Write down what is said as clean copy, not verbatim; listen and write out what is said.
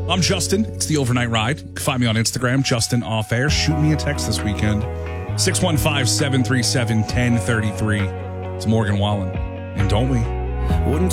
I'm Justin. It's the Overnight Ride. You can find me on Instagram, Justin Off Air. Shoot me a text this weekend. 615-737-1033. It's Morgan Wallen. And don't we? Wouldn't